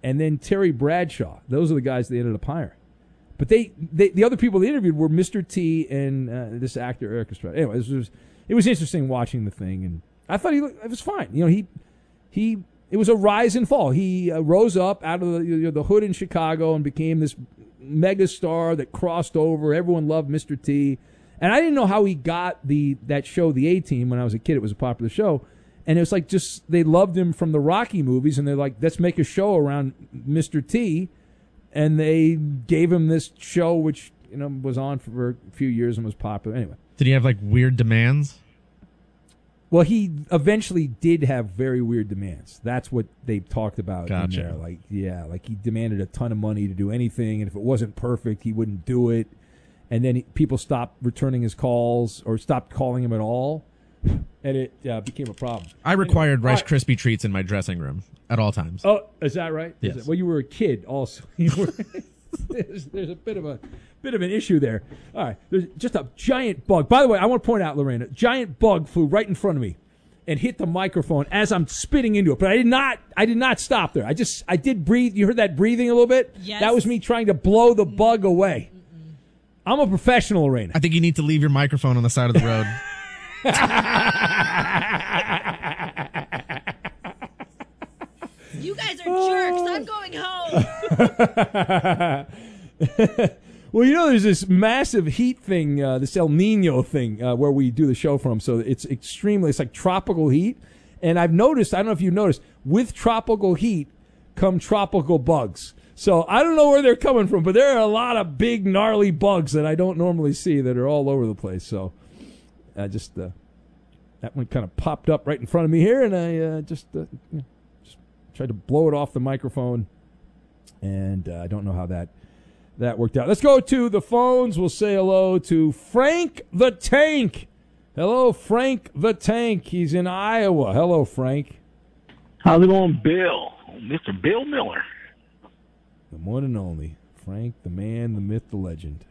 and then Terry Bradshaw. Those are the guys they ended up hiring. But the other people they interviewed were Mr. T and this actor Eric Estrada. Anyway, it was interesting watching the thing, and I thought it was fine. It was a rise and fall. He rose up out of the hood in Chicago and became this mega star that crossed over. Everyone loved Mr. T. And I didn't know how he got that show, The A-Team. When I was a kid, it was a popular show. And it was like just they loved him from the Rocky movies, and they're like, let's make a show around Mr. T. And they gave him this show, which was on for a few years and was popular. Anyway. Did he have like weird demands? Well, he eventually did have very weird demands. That's what they talked about Gotcha. in there. Like he demanded a ton of money to do anything, and if it wasn't perfect, he wouldn't do it. And then people stopped returning his calls or stopped calling him at all, and it became a problem. I required Rice Krispie treats in my dressing room at all times. Oh, is that right? Yes. Well, you were a kid also. There's a bit of an issue there. All right, there's just a giant bug. By the way, I want to point out, Lorena, a giant bug flew right in front of me and hit the microphone as I'm spitting into it. But I did not stop there. I did breathe. You heard that breathing a little bit? Yes. That was me trying to blow the bug away. I'm a professional, Lorena. I think you need to leave your microphone on the side of the road. You guys are jerks. I'm going home. Well, there's this massive heat thing, this El Nino thing, where we do the show from. So it's like tropical heat. And I've noticed, I don't know if you've noticed, with tropical heat come tropical bugs. So I don't know where they're coming from, but there are a lot of big, gnarly bugs that I don't normally see that are all over the place. So I just, that one kind of popped up right in front of me here, and I just tried to blow it off the microphone. And I don't know how that worked out. Let's go to the phones. We'll say hello to Frank the Tank. Hello, Frank the Tank. He's in Iowa. Hello, Frank. How's it going, Bill? Mr. Bill Miller. The one and only Frank, the man, the myth, the legend.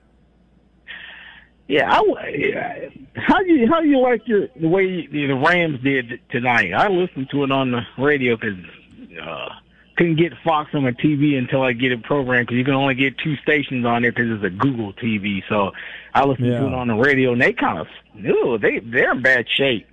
Yeah, how do you like the way the Rams did tonight? I listened to it on the radio because couldn't get Fox on my TV until I get it programmed because you can only get 2 stations on there because it's a Google TV. So I listened to it on the radio, and they kind of they're in bad shape.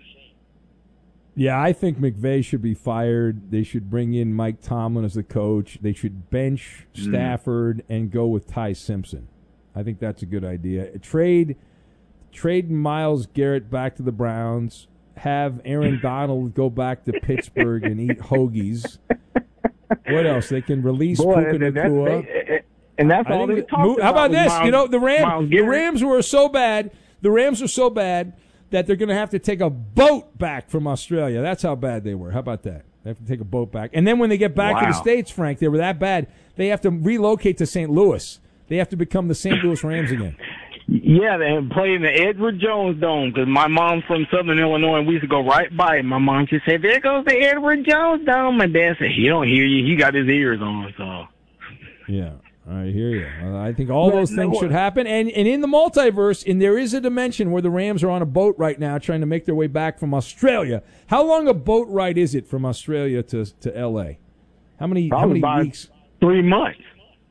Yeah, I think McVay should be fired. They should bring in Mike Tomlin as the coach. They should bench Stafford and go with Ty Simpson. I think that's a good idea. Trade Myles Garrett back to the Browns. Have Aaron Donald go back to Pittsburgh and eat hoagies. What else? They can release Puka Nacua. And that's all they talked about. How about this? Miles, the Rams were so bad. The Rams are so bad that they're going to have to take a boat back from Australia. That's how bad they were. How about that? They have to take a boat back. And then when they get back to the States, Frank, they were that bad, they have to relocate to St. Louis. They have to become the St. Louis Rams again. Yeah, they play in the Edward Jones Dome because my mom's from Southern Illinois, and we used to go right by it. My mom just said, "There goes the Edward Jones Dome." My dad said, "He don't hear you. He got his ears on." So, yeah, I hear you. I think all those things should happen. And in the multiverse, and there is a dimension where the Rams are on a boat right now trying to make their way back from Australia. How long a boat ride is it from Australia to L.A.? How many weeks? 3 months.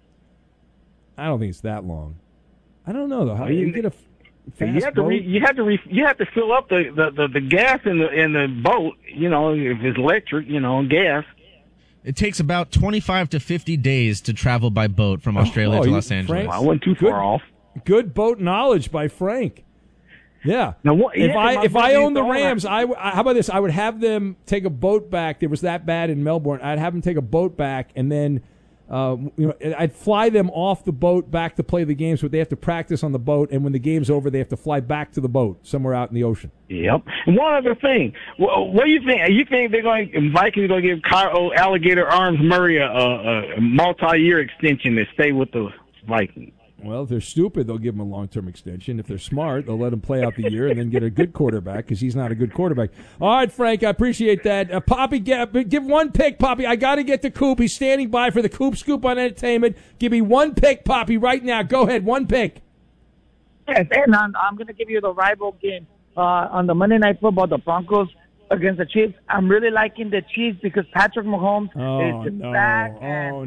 I don't think it's that long. I don't know though. How do you get a fast boat? You have to fill up the gas in the boat. If it's electric, gas. It takes about 25 to 50 days to travel by boat from Australia to Los Angeles. I wasn't too far off. Good boat knowledge by Frank. Yeah. Now, if I owned the Rams, how about this? I would have them take a boat back. It was that bad in Melbourne. I'd have them take a boat back, and then I'd fly them off the boat back to play the games, but they have to practice on the boat, and when the game's over, they have to fly back to the boat somewhere out in the ocean. Yep. And one other thing, what do you think? You think Vikings are going to give Kyle Alligator Arms Murray a multi-year extension to stay with the Vikings? Well, if they're stupid, they'll give him a long-term extension. If they're smart, they'll let him play out the year and then get a good quarterback because he's not a good quarterback. All right, Frank, I appreciate that. Poppy, give one pick, Poppy. I got to get to Coop. He's standing by for the Coop Scoop on Entertainment. Give me one pick, Poppy, right now. Go ahead, one pick. Yes, and I'm going to give you the rival game on the Monday Night Football, the Broncos against the Chiefs. I'm really liking the Chiefs because Patrick Mahomes is back.